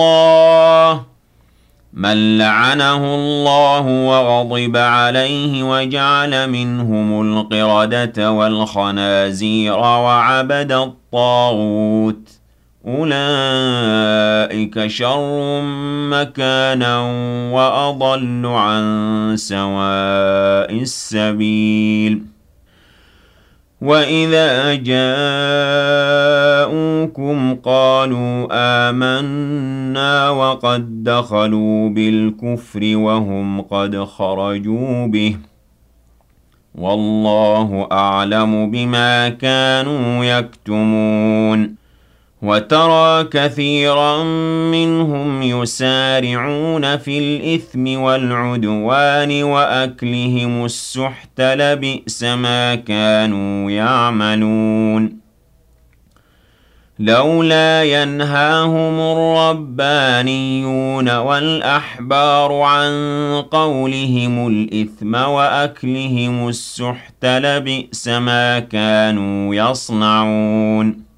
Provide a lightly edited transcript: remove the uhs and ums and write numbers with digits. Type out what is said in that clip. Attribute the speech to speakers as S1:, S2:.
S1: اللَّهِ مَن لَّعَنَهُ اللَّهُ وَغَضِبَ عَلَيْهِ وَجَعَلَ مِنْهُمُ الْقِرَدَةَ وَالْخَنَازِيرَ وَعَبَدَ الطَّاغُوتَ ۚ أُولَٰئِكَ شَرٌّ مَّكَانًا وَأَضَلُّ عَن سَوَاءِ السَّبِيلِ وَإِذَا جَاءُوكُمْ قَالُوا آمَنَّا وَقَد دَّخَلُوا بِالْكُفْرِ وَهُمْ قَدْ خَرَجُوا بِهِ ۚ وَاللَّهُ أَعْلَمُ بِمَا كَانُوا يَكْتُمُونَ وَتَرَىٰ كَثِيرًا مِّنْهُمْ يُسَارِعُونَ فِي الْإِثْمِ وَالْعُدْوَانِ وَأَكْلِهِمُ السُّحْتَ ۚ لَبِئْسَ مَا كَانُوا يَعْمَلُونَ لَوْلَا يَنْهَاهُمُ الرَّبَّانِيُّونَ وَالْأَحْبَارُ عَن قَوْلِهِمُ الْإِثْمَ وَأَكْلِهِمُ السُّحْتَ ۚ لَبِئْسَ مَا كَانُوا يَصْنَعُونَ